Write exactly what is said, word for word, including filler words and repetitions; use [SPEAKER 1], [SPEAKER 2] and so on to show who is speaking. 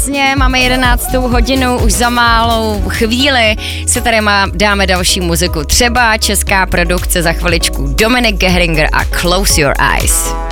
[SPEAKER 1] krásně, máme jedenáctou hodinu, už za malou chvíli si tady má, dáme další muziku. Třeba česká produkce za chviličku Dominik Gehringer a Close Your Eyes.